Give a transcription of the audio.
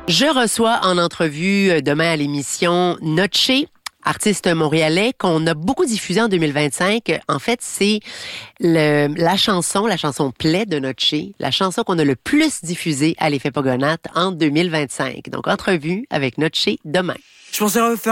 Je reçois en entrevue demain à l'émission Noche, artiste montréalais qu'on a beaucoup diffusé en 2025. En fait, c'est la chanson Plaie de Noche, la chanson qu'on a le plus diffusée à l'Effet Pogonat en 2025. Donc, entrevue avec Noche demain. Je pensais refaire